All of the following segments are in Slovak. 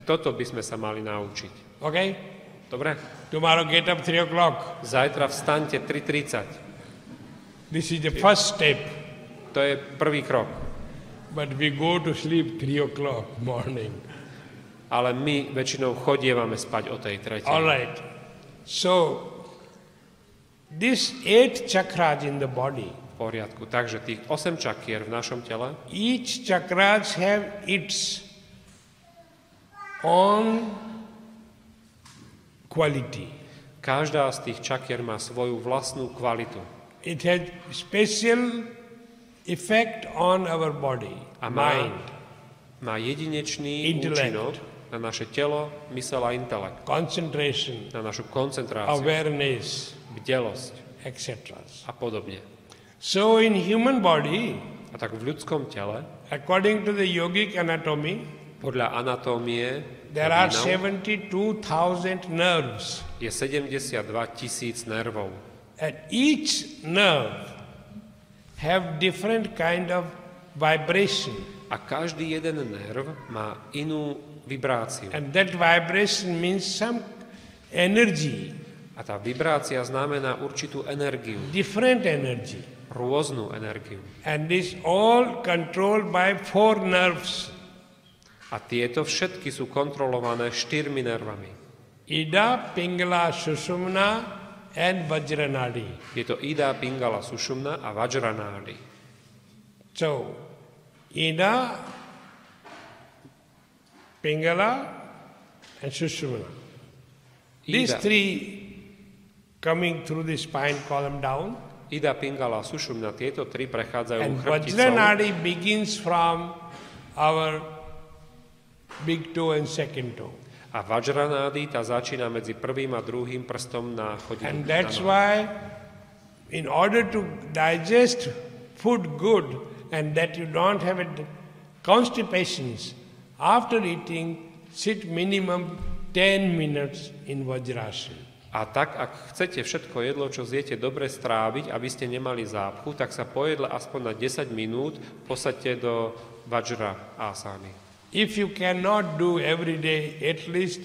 Toto by sme sa mali naučiť. Okay? Dobre? Tomorrow get up 3 o'clock. Zajtra vstaňte 3:30. This is the first step. To je prvý krok. But we go to sleep 3 o'clock morning. Ale my väčšinou chodievame spať o tej 3:00. All right. So, this 8 chakras in the body, V poriadku. Takže tých 8 čakier v našom tele, each chakras have its own quality. každá z tých čakier má svoju vlastnú kvalitu. It has special effect on our body, A mind, má jedinečný Intellect. účinok na naše telo, mysel a intelekt, concentration, na našu koncentráciu, awareness, bdelosť etc. a podobne. So in human body, A tak v ľudskom tele, according to the yogic anatomy, podľa anatómie, there are rabínov, 72,000 nerves. je 72 000 nervov. And each nerve have different kind of vibration. A každý jeden nerv má inú vibráciu. And that vibration means some energy, A tá vibrácia znamená určitú energiu, different energy. rôznu energiu. And this all controlled by 4 nerves. A tieto všetky sú kontrolované 4 nervami. Ida, Pingala, Sushumna and Vajranadi. Je to Ida, Pingala, Sushumna a Vajranádi. So, Ida, Pingala and Sushumna. These Ida, 3 coming through the spine column down. Ida, Pingala a Sushumna, tieto 3 prechádzajú And chrbticou. Vajranadi begins from our big toe and second toe. A Vajranádi tá začína medzi prvým a druhým prstom na chodidle. And that's why in order to digest food good and that you don't have constipations, after eating, sit minimum 10 minutes in Vajrasana. A tak, ak chcete všetko jedlo, čo zjete, dobre stráviť, aby ste nemali zápchu, tak sa po jedle aspoň na 10 minút posaďte do Vajra asány. If you cannot do every day, at least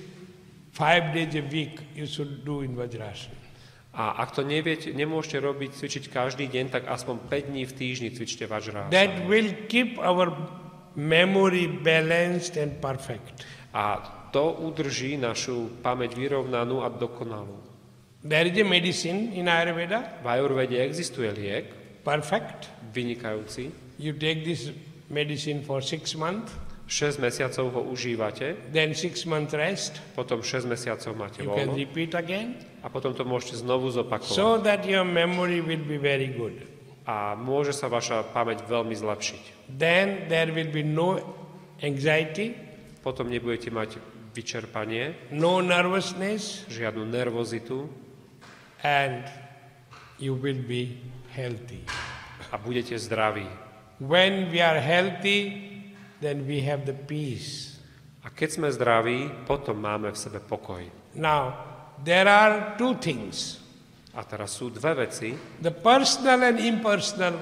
5 days a week, you should do in Vajrasana. A ak to neviete, nemôžete robiť, cvičiť každý deň, tak aspoň 5 dní v týždni cvičte Vajra asány. That will keep our memory balanced and perfect. A to udrží našu pamäť vyrovnanú a dokonalú. There is a medicine in Ayurveda, V Ajurvede existuje liek, perfect. vynikajúci. You take this medicine for 6 months, 6 mesiacov ho užívate, then 6 months rest. potom 6 mesiacov máte You can voľno repeat again, a potom to môžete znovu zopakovať. so that your memory will be very good. A môže sa vaša pamäť veľmi zlepšiť. Then there will be no anxiety, Potom nebudete mať vyčerpanie, no nervousness, žiadnu nervozitu and you will be healthy. a budete zdraví. When we are healthy, then we have the peace. A keď sme zdraví, potom máme v sebe pokoj. Now, there are 2 things. A teraz sú 2 veci, The personal and impersonal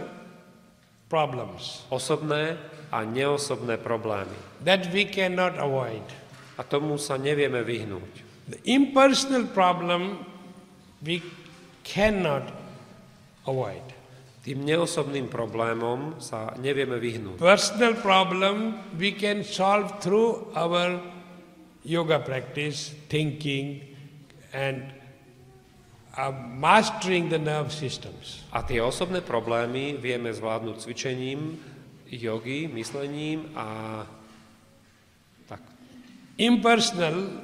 problems osobné a neosobné problémy. that we cannot avoid. A tomu sa nevieme vyhnúť. The impersonal problem we cannot avoid. Tým neosobným problémom sa nevieme vyhnúť. Personal problem we can solve through our yoga practice, thinking, and mastering the nerve systems. A tie osobné problémy vieme zvládnuť cvičením, jogy, myslením a tak. Impersonal,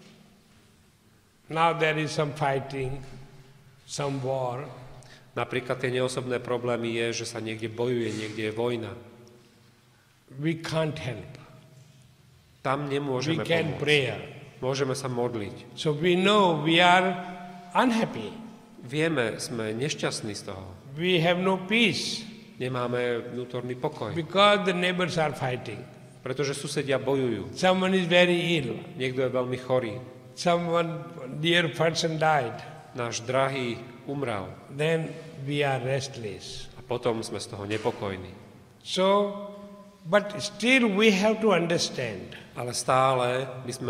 now there is some fighting, some war. Napríklad tie neosobné problémy je, že sa niekde bojuje, niekde je vojna. We can't help. Tam We nemôžeme can pomôcť. pray. Môžeme sa modliť. So we know we are unhappy. Vieme, sme nešťastní z toho. We have no peace Nemáme vnútorný pokoj. because the neighbors are fighting. Pretože susedia bojujú. Someone is very ill. Niekto je veľmi chorý. Someone, dear person died. Náš drahý umrel. Then we are restless. A potom sme z toho nepokojní. So, but still we have to understand Ale stále by sme